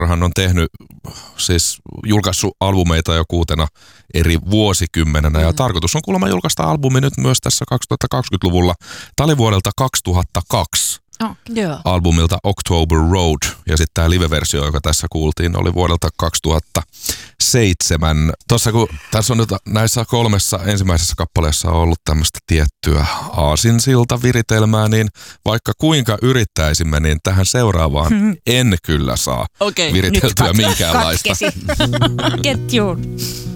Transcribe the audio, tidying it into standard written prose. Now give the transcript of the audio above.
hän on tehnyt, siis julkaissut albumeita jo 6 eri vuosikymmenenä ja tarkoitus on kuulemma julkaista albumi nyt myös tässä 2020-luvulla. Tämä oli vuodelta 2002. Albumilta October Road ja sitten tämä live-versio, joka tässä kuultiin, oli vuodelta 2007. Tässä on nyt näissä 3 ensimmäisessä kappaleessa ollut tämmöistä tiettyä aasinsilta-viritelmää, niin vaikka kuinka yrittäisimme, niin tähän seuraavaan en kyllä saa viriteltyä minkäänlaista. Ketjuun.